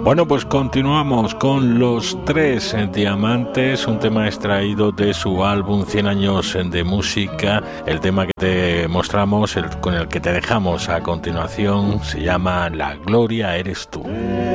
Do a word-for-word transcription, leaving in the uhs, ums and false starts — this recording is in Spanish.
Bueno, pues continuamos con Los Tres Diamantes, un tema extraído de su álbum cien años de música. El tema que te mostramos, el con el que te dejamos a continuación, se llama La Gloria eres tú.